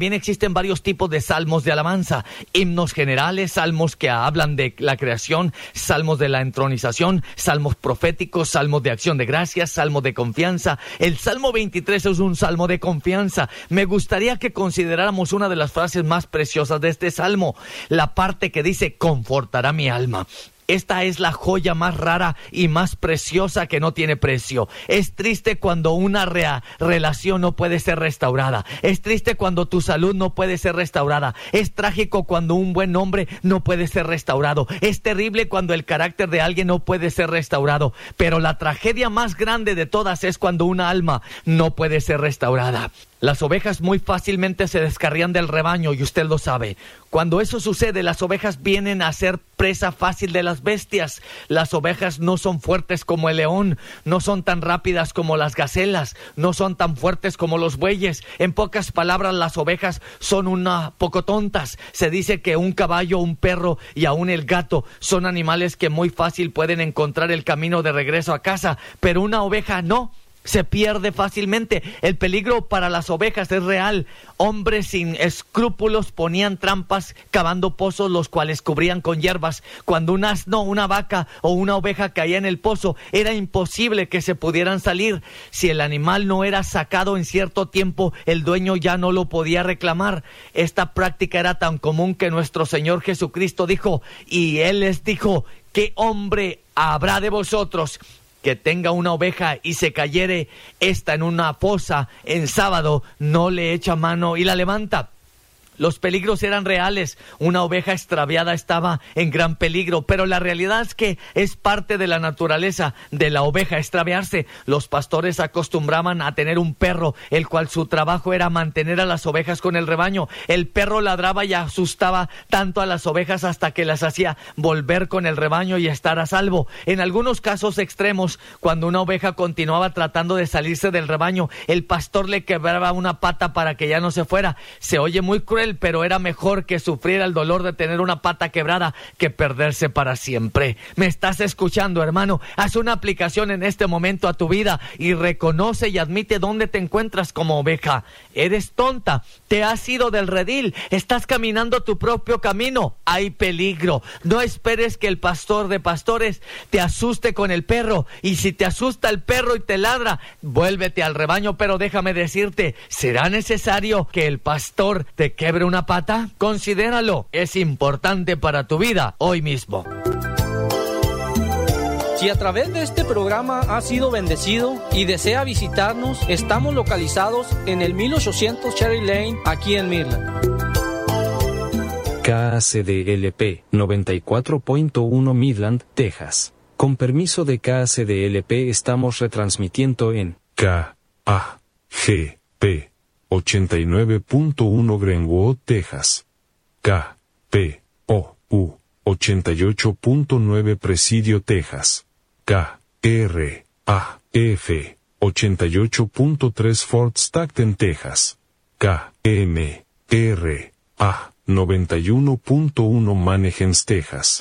También existen varios tipos de salmos de alabanza, himnos generales, salmos que hablan de la creación, salmos de la entronización, salmos proféticos, salmos de acción de gracias, salmos de confianza. El Salmo 23 es un salmo de confianza. Me gustaría que consideráramos una de las frases más preciosas de este salmo, la parte que dice, confortará mi alma. Esta es la joya más rara y más preciosa que no tiene precio. Es triste cuando una relación no puede ser restaurada. Es triste cuando tu salud no puede ser restaurada. Es trágico cuando un buen nombre no puede ser restaurado. Es terrible cuando el carácter de alguien no puede ser restaurado. Pero la tragedia más grande de todas es cuando una alma no puede ser restaurada. Las ovejas muy fácilmente se descarrían del rebaño y usted lo sabe. Cuando eso sucede, las ovejas vienen a ser presa fácil de las bestias. Las ovejas no son fuertes como el león, no son tan rápidas como las gacelas, no son tan fuertes como los bueyes. En pocas palabras, las ovejas son poco tontas. Se dice que un caballo, un perro y aún el gato son animales que muy fácil pueden encontrar el camino de regreso a casa, pero una oveja no. Se pierde fácilmente. El peligro para las ovejas es real. Hombres sin escrúpulos ponían trampas cavando pozos, los cuales cubrían con hierbas. Cuando un asno, una vaca o una oveja caía en el pozo, era imposible que se pudieran salir. Si el animal no era sacado en cierto tiempo, el dueño ya no lo podía reclamar. Esta práctica era tan común que nuestro Señor Jesucristo dijo, y Él les dijo, ¿qué hombre habrá de vosotros que tenga una oveja y se cayere esta en una fosa en sábado, no le echa mano y la levanta? Los peligros eran reales. Una oveja extraviada estaba en gran peligro, pero la realidad es que es parte de la naturaleza de la oveja extraviarse. Los pastores acostumbraban a tener un perro, el cual su trabajo era mantener a las ovejas con el rebaño. El perro ladraba y asustaba tanto a las ovejas hasta que las hacía volver con el rebaño y estar a salvo. En algunos casos extremos, cuando una oveja continuaba tratando de salirse del rebaño, el pastor le quebraba una pata para que ya no se fuera. Se oye muy cruel, pero era mejor que sufriera el dolor de tener una pata quebrada que perderse para siempre. ¿Me estás escuchando, hermano? Haz una aplicación en este momento a tu vida y reconoce y admite dónde te encuentras como oveja. Eres tonta, te has ido del redil, estás caminando tu propio camino. Hay peligro. No esperes que el pastor de pastores te asuste con el perro, y si te asusta el perro y te ladra, vuélvete al rebaño. Pero déjame decirte, ¿será necesario que el pastor te quebre una pata? Considéralo, es importante para tu vida hoy mismo. Si a través de este programa ha sido bendecido y desea visitarnos, estamos localizados en el 1800 Cherry Lane, aquí en Midland. KACDLP 94.1 Midland, Texas. Con permiso de KACDLP estamos retransmitiendo en KAGP 89.1 Greenwood, Texas. KPOU 88.9 Presidio, Texas. KRAF 88.3 Fort Stockton, Texas. KMRA 91.1 Manheim, Texas.